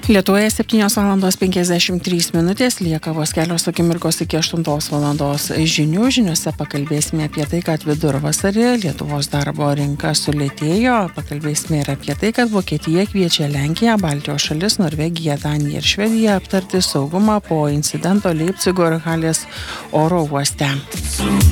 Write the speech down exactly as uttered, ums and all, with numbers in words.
Lietuvoje septynios valandos penkiasdešimt trys minutės, lieka vos kelios akimirkos iki aštuntos valandos žinių. Žiniuose pakalbėsime apie tai, kad vidurvasarį Lietuvos darbo rinka sulėtėjo. Pakalbėsime ir apie tai, kad Vokietija kviečia Lenkiją, Baltijos šalis, Norvegiją, Daniją ir Švediją aptarti saugumą po incidento Leipcigo ir Halės oro uoste.